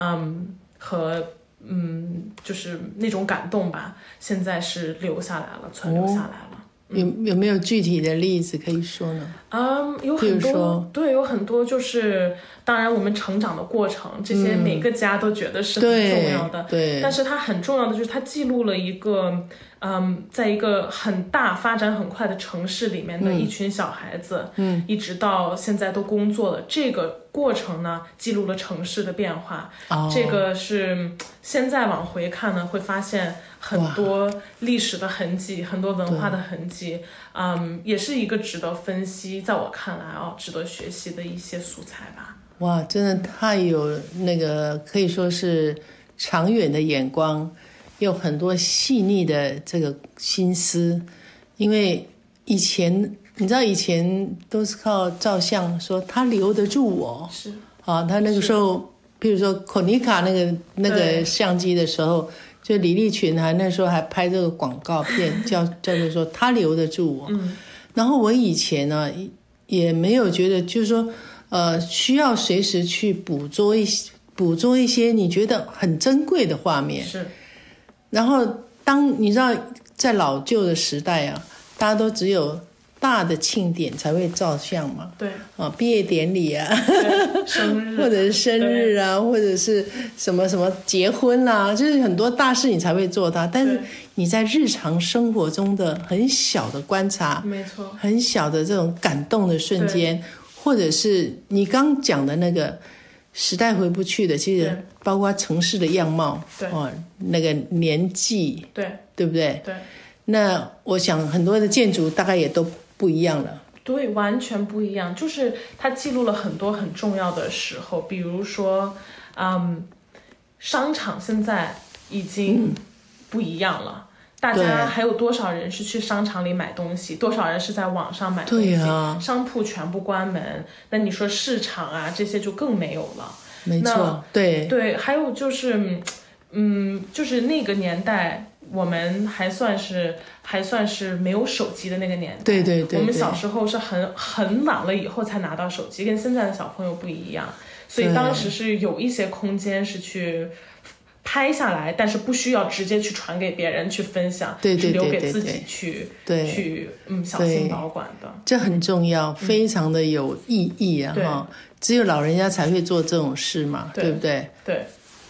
和就是那种感动吧，现在是留下来了，存留下来了。 有没有具体的例子可以说呢？ 有很多，对，有很多，就是当然我们成长的过程，这些每个家都觉得是很重要的， 对。 但是它很重要的就是它记录了一个，在一个很大发展很快的城市里面的一群小孩子，一直到现在都工作了，这个过程呢，记录了城市的变化。这个是现在往回看呢，会发现很多历史的痕迹，很多文化的痕迹，也是一个值得分析，在我看来值得学习的一些素材吧。 哇，真的太有那个可以说是长远的眼光，有很多细腻的这个心思。因为以前你知道，以前都是靠照相，说他留得住我， 是啊，他那个时候，比如说柯尼卡那个相机的时候，就李立群那时候还拍这个广告片，叫做说他留得住我。然后我以前呢也没有觉得，就是说需要随时去捕捉一些你觉得很珍贵的画面。 是。 然后当你知道在老旧的时代啊，大家都只有大的庆典才会照相嘛， 对， 毕业典礼啊， 生日， 或者是生日啊，或者是什么什么结婚啊，就是很多大事你才会做它。但是你在日常生活中的很小的观察， 没错， 很小的这种感动的瞬间，或者是你刚讲的那个时代回不去的，其实包括城市的样貌， 对， 那个年纪，对不对？ 对。 那我想很多的建筑大概也都不一样了。 对，完全不一样。就是它记录了很多很重要的时候，比如说，商场现在已经不一样了。大家还有多少人是去商场里买东西？多少人是在网上买东西？商铺全部关门，那你说市场啊这些就更没有了。 没错，对， 还有就是，就是那个年代。我们还算是没有手机的那个年代， 对， 我们小时候是很晚了以后才拿到手机，跟现在的小朋友不一样，所以当时是有一些空间是去拍下来，但是不需要直接去传给别人去分享， 对， 是留给自己去小心保管的。 这很重要，非常的有意义啊！哈，只有老人家才会做这种事嘛，对不对？ 对。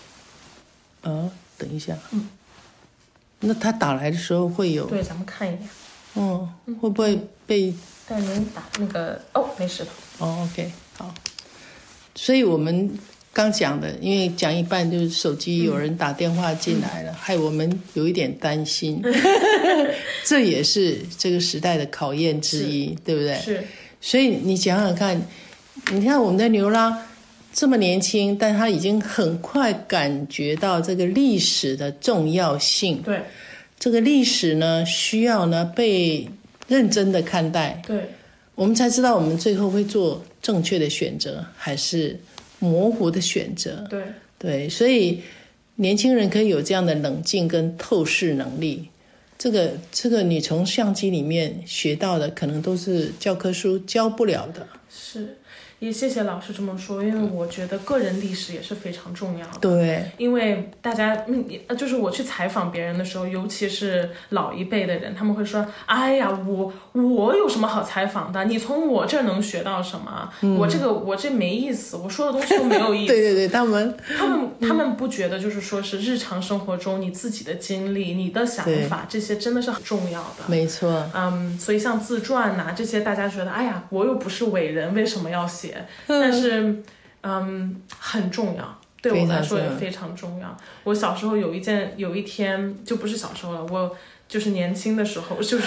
等一下，那他打来的时候会有？ 对，咱们看一眼。 会不会被？ 但您打那个没事的。 OK， 好。所以我们刚讲的，因为讲一半就是手机有人打电话进来了，害我们有一点担心。这也是这个时代的考验之一，对不对？ 是。 所以你想想看，你看我们的牛拉这么年轻，但他已经很快感觉到这个历史的重要性。 对， 这个历史呢，需要呢被认真的看待。 对， 我们才知道我们最后会做正确的选择，还是模糊的选择。对，所以年轻人可以有这样的冷静跟透视能力。这个你从相机里面学到的，可能都是教科书教不了的。 是。也谢谢老师这么说，因为我觉得个人历史也是非常重要的。 对， 因为大家就是我去采访别人的时候，尤其是老一辈的人，他们会说：“哎呀，我有什么好采访的？你从我这儿能学到什么？我这没意思，我说的东西都没有意思。” 对，他们不觉得就是说是日常生活中你自己的经历、你的想法，这些真的是很重要的。 没错。 所以像自传呐这些，大家觉得哎呀，我又不是伟人，为什么要写？但是，很重要，对我来说也非常重要。我小时候有一天，就不是小时候了，我就是年轻的时候，就是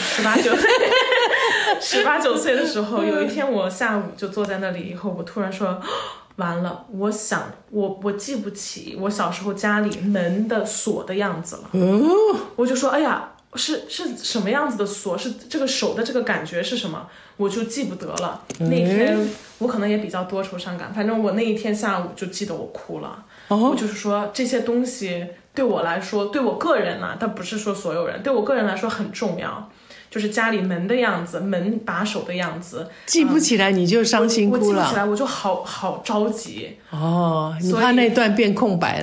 18、19岁的时候，有一天我下午就坐在那里，以后我突然说，完了，我记不起我小时候家里门的锁的样子了。我就说，哎呀。是什么样子的锁？是这个手的这个感觉是什么？我就记不得了。那天我可能也比较多愁善感，反正我那一天下午就记得我哭了。我就是说这些东西对我来说，对我个人啊，但不是说所有人，对我个人来说很重要。 就是家里门的样子，门把手的样子， 记不起来你就伤心哭了。 我记不起来，我就好着急。 哦，你怕那段变空白了。